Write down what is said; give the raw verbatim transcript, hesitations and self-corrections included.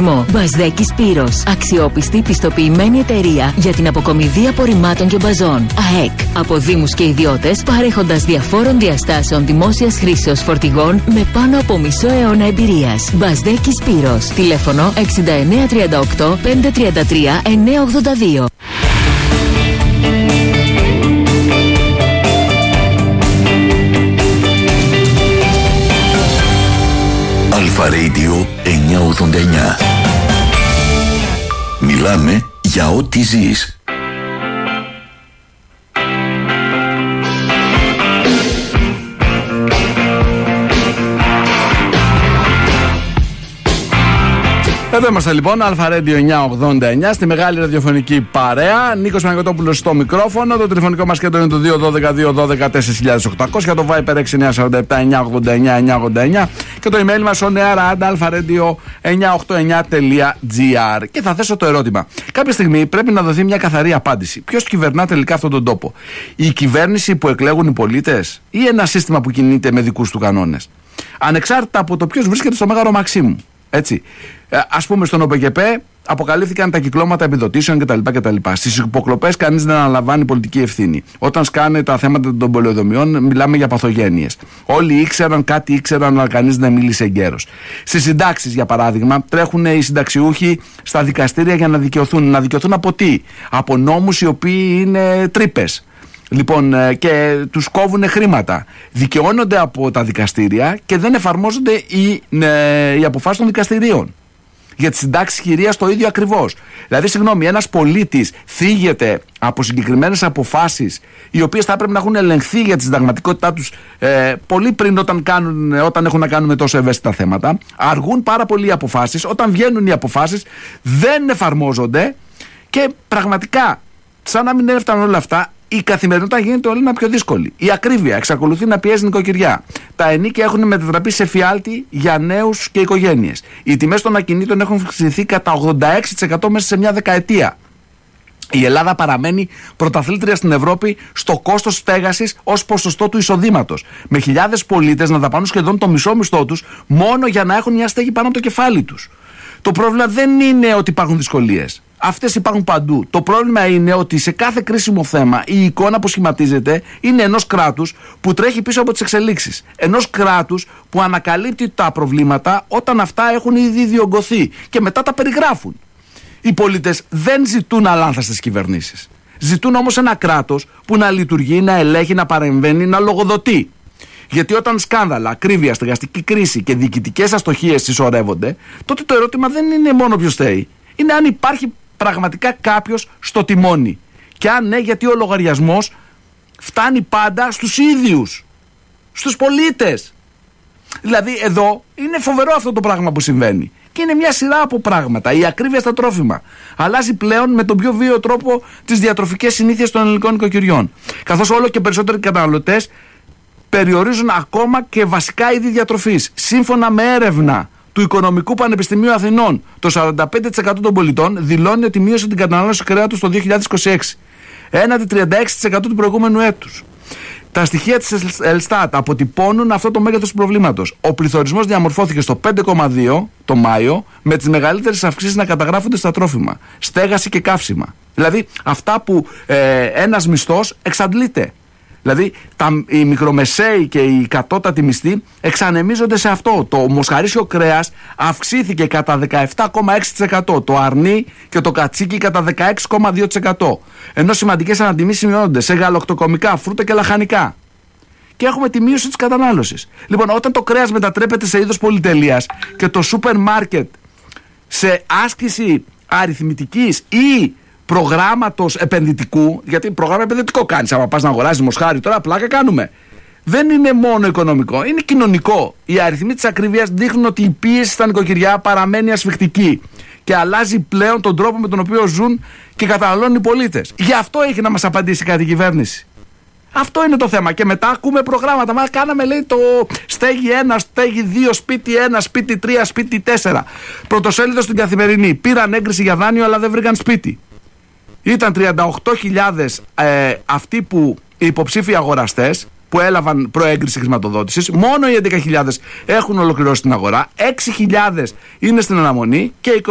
εξοπλισμό. Μπασδέκη Σπύρος. Αξιόπιστη πιστοποιημένη εταιρεία για την αποκομιδή απορριμμάτων και μπαζών. ΑΕΚ. Από δήμους και ιδιώτες, παρέχοντας διαφόρων διαστάσεων δημόσιας χρήσεως φορτηγών με πάνω από μισό αιώνα εμπειρίας. Μπασδέκη Σπύρος. Τηλέφωνο εξήντα εννέα τριάντα οκτώ πεντακόσια τριάντα τρία εννιακόσια ογδόντα δύο. Αλφα Radio εννιακόσια ογδόντα εννιά. Μιλάμε για ό,τι ζεις. Εδώ είμαστε λοιπόν, Αλφα Radio εννιακόσια ογδόντα εννιά, στη μεγάλη ραδιοφωνική παρέα. Νίκος Παναγιωτόπουλος στο μικρόφωνο. Το τηλεφωνικό μας κέντρο είναι το δύο ένα δύο, δύο ένα δύο, τέσσερα χιλιάδες οκτακόσια. Το Viper έξι εννιά τέσσερα επτά εννιακόσια ογδόντα εννιά εννιακόσια ογδόντα εννιά. Και το email μας on air at alfaradio εννιακόσια ογδόντα εννιά τελεία τζι άρ. Και θα θέσω το ερώτημα. Κάποια στιγμή πρέπει να δοθεί μια καθαρή απάντηση. Ποιος κυβερνά τελικά αυτόν τον τόπο? Η κυβέρνηση που εκλέγουν οι πολίτες ή ένα σύστημα που κινείται με δικούς του κανόνες? Ανεξάρτητα από το ποιος βρίσκεται στο Μέγαρο Μαξίμου. Έτσι. Ας πούμε, στον ΟΠΕΚΕΠΕ αποκαλύφθηκαν τα κυκλώματα επιδοτήσεων κτλ. κτλ. Στις υποκλοπές κανείς δεν αναλαμβάνει πολιτική ευθύνη. Όταν σκάνε τα θέματα των πολεοδομιών, μιλάμε για παθογένειες. Όλοι ήξεραν κάτι, ήξεραν, αλλά κανείς δεν μίλησε εγκαίρως. Στις συντάξεις, για παράδειγμα, τρέχουν οι συνταξιούχοι στα δικαστήρια για να δικαιωθούν. Να δικαιωθούν από τι? Από νόμους οι οποίοι είναι τρύπες. Λοιπόν, και τους κόβουν χρήματα. Δικαιώνονται από τα δικαστήρια και δεν εφαρμόζονται οι, ε, οι αποφάσεις των δικαστηρίων. Για τις συντάξεις χειρίας το ίδιο ακριβώς. Δηλαδή, συγγνώμη, ένας πολίτης θίγεται από συγκεκριμένες αποφάσεις, οι οποίες θα πρέπει να έχουν ελεγχθεί για τη συνταγματικότητά τους ε, πολύ πριν, όταν, κάνουν, όταν έχουν να κάνουν με τόσο ευαίσθητα θέματα. Αργούν πάρα πολύ οι αποφάσεις. Όταν βγαίνουν οι αποφάσεις, δεν εφαρμόζονται και πραγματικά, σαν να μην έφταναν όλα αυτά, η καθημερινότητα γίνεται όλο ένα πιο δύσκολη. Η ακρίβεια εξακολουθεί να πιέζει νοικοκυριά. Τα ενίκια έχουν μετατραπεί σε φιάλτη για νέους και οικογένειες. Οι τιμές των ακινήτων έχουν αυξηθεί κατά ογδόντα έξι τοις εκατό μέσα σε μια δεκαετία. Η Ελλάδα παραμένει πρωταθλήτρια στην Ευρώπη στο κόστος στέγασης ως ποσοστό του εισοδήματος. Με χιλιάδες πολίτες να δαπανούν σχεδόν το μισό μισθό τους μόνο για να έχουν μια στέγη πάνω από το κεφάλι τους. Το πρόβλημα δεν είναι ότι υπάρχουν δυσκολίες. Αυτές υπάρχουν παντού. Το πρόβλημα είναι ότι σε κάθε κρίσιμο θέμα η εικόνα που σχηματίζεται είναι ενός κράτους που τρέχει πίσω από τις εξελίξεις. Ενός κράτους που ανακαλύπτει τα προβλήματα όταν αυτά έχουν ήδη διωγγωθεί και μετά τα περιγράφουν. Οι πολίτες δεν ζητούν αλάνθαστες κυβερνήσεις. Ζητούν όμως ένα κράτος που να λειτουργεί, να ελέγχει, να παρεμβαίνει, να λογοδοτεί. Γιατί όταν σκάνδαλα, ακρίβεια, στεγαστική κρίση και διοικητικές αστοχίες συσσωρεύονται, τότε το ερώτημα δεν είναι μόνο ποιος θέλει. Είναι αν υπάρχει πραγματικά κάποιος στο τιμόνι. Και αν ναι, γιατί ο λογαριασμός φτάνει πάντα στους ίδιους, στους πολίτες. Δηλαδή εδώ είναι φοβερό αυτό το πράγμα που συμβαίνει. Και είναι μια σειρά από πράγματα. Η ακρίβεια στα τρόφιμα αλλάζει πλέον με τον πιο βίαιο τρόπο τις διατροφικές συνήθειες των ελληνικών οικοκυριών. Καθώς όλο και περισσότεροι καταναλωτές περιορίζουν ακόμα και βασικά είδη διατροφής. Σύμφωνα με έρευνα του Οικονομικού Πανεπιστημίου Αθηνών, το σαράντα πέντε τοις εκατό των πολιτών δηλώνει ότι μείωσε την κατανάλωση κρέατος το δύο χιλιάδες είκοσι έξι, έναντι τριάντα έξι τοις εκατό του προηγούμενου έτους. Τα στοιχεία της Ελστάτ αποτυπώνουν αυτό το μέγεθος του προβλήματος. Ο πληθωρισμός διαμορφώθηκε στο πέντε κόμμα δύο το Μάιο, με τις μεγαλύτερες αυξήσεις να καταγράφονται στα τρόφιμα, στέγαση και καύσιμα. Δηλαδή αυτά που ε, ένας μισθός εξαντλείται. Δηλαδή τα, οι μικρομεσαίοι και οι κατώτατοι μισθοί εξανεμίζονται σε αυτό. Το μοσχαρίσιο κρέας αυξήθηκε κατά δεκαεπτά κόμμα έξι τοις εκατό, το αρνί και το κατσίκι κατά δεκαέξι κόμμα δύο τοις εκατό. Ενώ σημαντικές ανατιμήσεις σημειώνονται σε γαλακτοκομικά, φρούτα και λαχανικά. Και έχουμε τη μείωση της κατανάλωσης. Λοιπόν, όταν το κρέας μετατρέπεται σε είδος πολυτελείας και το σούπερ μάρκετ σε άσκηση αριθμητικής ή προγράμματος επενδυτικού, γιατί πρόγραμμα επενδυτικό κάνεις, άμα πας να αγοράσεις μοσχάρι, τώρα πλάκα κάνουμε. Δεν είναι μόνο οικονομικό, είναι κοινωνικό. Οι αριθμοί της ακρίβειας δείχνουν ότι η πίεση στα νοικοκυριά παραμένει ασφιχτική και αλλάζει πλέον τον τρόπο με τον οποίο ζουν και καταναλώνουν οι πολίτες. Γι' αυτό έχει να μας απαντήσει κάτι η κυβέρνηση. Αυτό είναι το θέμα. Και μετά ακούμε προγράμματα. Μα κάναμε, λέει, το στέγη ένα, στέγη δύο, σπίτι ένα, σπίτι τρία, σπίτι τέσσερα. Πρωτοσέλιδο στην Καθημερινή. Πήραν έγκριση για δάνειο, αλλά δεν βρήκαν σπίτι. Ήταν τριάντα οκτώ χιλιάδες ε, αυτοί που οι υποψήφοι αγοραστές που έλαβαν προέγκριση χρηματοδότησης. Μόνο οι έντεκα χιλιάδες έχουν ολοκληρώσει την αγορά. έξι χιλιάδες είναι στην αναμονή και